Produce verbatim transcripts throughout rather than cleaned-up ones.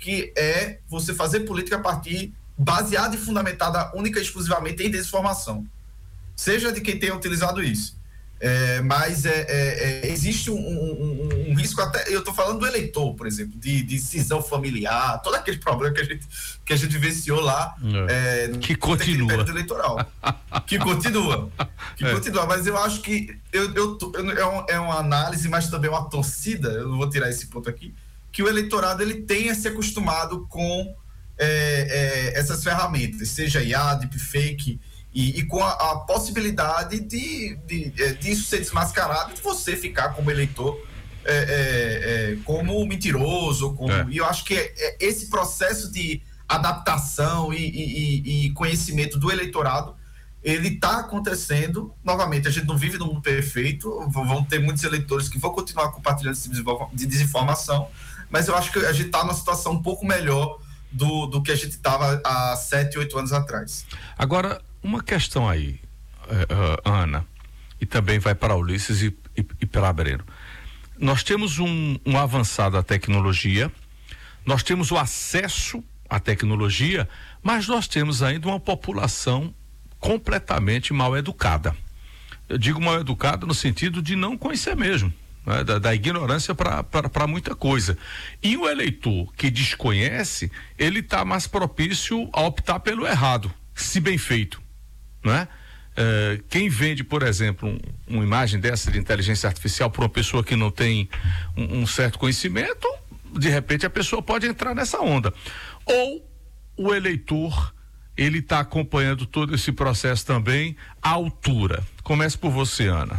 que é você fazer política a partir, baseada e fundamentada única e exclusivamente em desinformação. Seja de quem tenha utilizado isso. É, mas é, é, é, existe um, um, um, um risco, até eu estou falando do eleitor, por exemplo, de, de cisão familiar, todo aquele problema que a gente, que a gente vivenciou lá, é. É, que continua período eleitoral, que continua que é. continua, mas eu acho que eu, eu, eu, é, um, é uma análise, mas também uma torcida, eu não vou tirar esse ponto aqui, que o eleitorado ele tenha se acostumado com é, é, essas ferramentas, seja I A, deepfake, E, e com a, a possibilidade de, de, de, de isso ser desmascarado, de você ficar como eleitor é, é, é, como mentiroso, como, é. e eu acho que é, é esse processo de adaptação e, e, e conhecimento do eleitorado, ele está acontecendo. Novamente, a gente não vive num mundo perfeito, vão ter muitos eleitores que vão continuar compartilhando esse de desinformação, mas eu acho que a gente está numa situação um pouco melhor do, do que a gente estava há sete, oito anos atrás. Agora, uma questão aí, uh, uh, Ana, e também vai para Ulisses e, e, e para Breno. Nós temos um, um avançado à tecnologia, nós temos o acesso à tecnologia, mas nós temos ainda uma população completamente mal educada. Eu digo mal educada no sentido de não conhecer mesmo, né? da, da ignorância para muita coisa. E o eleitor que desconhece, ele está mais propício a optar pelo errado, se bem feito. Não é? Uh, quem vende, por exemplo, um, uma imagem dessa de inteligência artificial para uma pessoa que não tem um, um certo conhecimento, de repente a pessoa pode entrar nessa onda. Ou o eleitor, ele está acompanhando todo esse processo também à altura. Comece por você, Ana.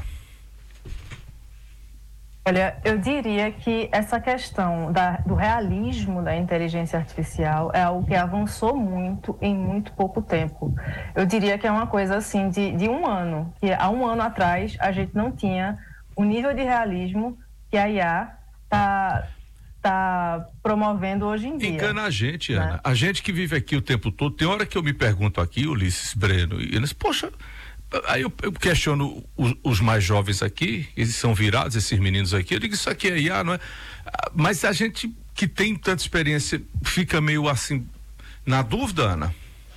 Olha, eu diria que essa questão da, do realismo da inteligência artificial é algo que avançou muito em muito pouco tempo. Eu diria que é uma coisa assim de, de um ano, que há um ano atrás a gente não tinha o nível de realismo que a I A está tá promovendo hoje em dia. Engana a gente, né? Ana. A gente que vive aqui o tempo todo, tem hora que eu me pergunto aqui, Ulisses, Breno, e eles, poxa... Aí eu, eu questiono os, os mais jovens aqui, eles são virados, esses meninos aqui, eu digo, isso aqui é I A, não é? Mas a gente que tem tanta experiência fica meio assim, na dúvida, Ana?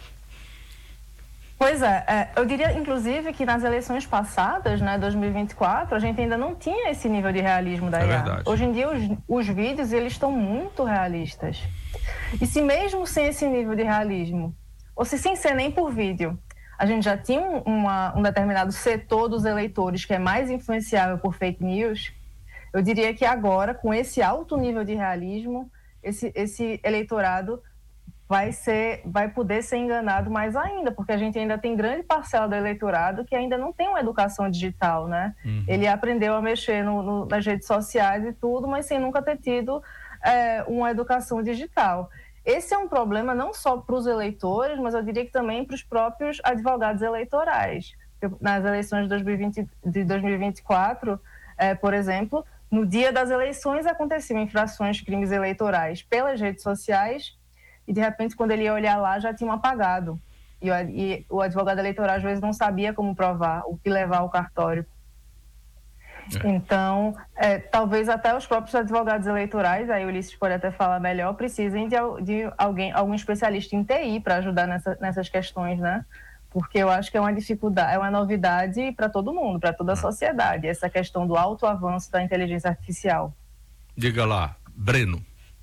Pois é, é, eu diria inclusive que nas eleições passadas, né, dois mil e vinte e quatro, a gente ainda não tinha esse nível de realismo da é I A. Verdade. Hoje em dia os, os vídeos, eles estão muito realistas. E se mesmo sem esse nível de realismo, ou se sem ser nem por vídeo, a gente já tinha uma, um determinado setor dos eleitores que é mais influenciável por fake news, eu diria que agora, com esse alto nível de realismo, esse, esse eleitorado vai, ser, vai poder ser enganado mais ainda, porque a gente ainda tem grande parcela do eleitorado que ainda não tem uma educação digital, né? Uhum. Ele aprendeu a mexer no, no, nas redes sociais e tudo, mas sem nunca ter tido é, uma educação digital. Esse é um problema não só para os eleitores, mas eu diria que também para os próprios advogados eleitorais. Nas eleições de dois mil e vinte, de dois mil e vinte e quatro, é, por exemplo, no dia das eleições aconteciam infrações, crimes eleitorais pelas redes sociais e, de repente, quando ele ia olhar lá, já tinham apagado. E, e o advogado eleitoral, às vezes, não sabia como provar, o que levar ao cartório. É. Então, é, talvez até os próprios advogados eleitorais, aí o Ulisses pode até falar melhor, precisem de, de alguém, algum especialista em T I para ajudar nessa, nessas questões, né? Porque eu acho que é uma dificuldade, é uma novidade para todo mundo, para toda a sociedade, essa questão do alto avanço da inteligência artificial. Diga lá, Breno.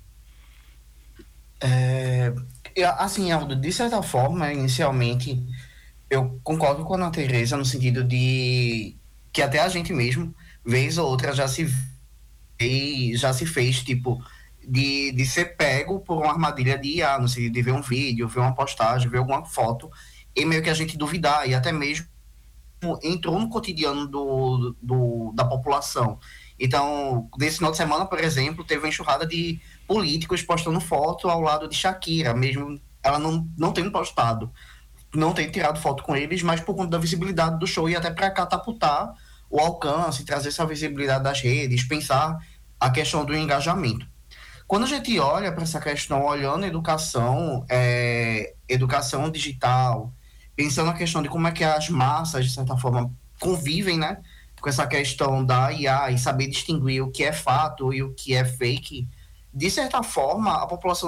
É, assim, Aldo, de certa forma, inicialmente, eu concordo com a Ana Tereza no sentido de que até a gente mesmo, vez ou outra, já se fez, já se fez tipo, de, de ser pego por uma armadilha de I A, no sentido de ver um vídeo, ver uma postagem, ver alguma foto, e meio que a gente duvidar, e até mesmo entrou no cotidiano do, do, da população. Então, nesse final de semana, por exemplo, teve uma enxurrada de políticos postando foto ao lado de Shakira, mesmo ela não, não tendo postado, não tem tirado foto com eles, mas por conta da visibilidade do show e até para catapultar o alcance, trazer essa visibilidade das redes, pensar a questão do engajamento. Quando a gente olha para essa questão, olhando a educação, é, educação digital, pensando na questão de como é que as massas, de certa forma, convivem, né, com essa questão da I A e saber distinguir o que é fato e o que é fake, de certa forma, a população